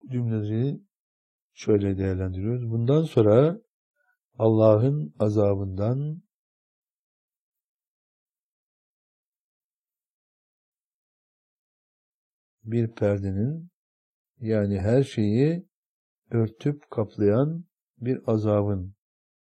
cümleleri şöyle değerlendiriyoruz. Bundan sonra Allah'ın azabından bir perdenin, yani her şeyi örtüp kaplayan bir azabın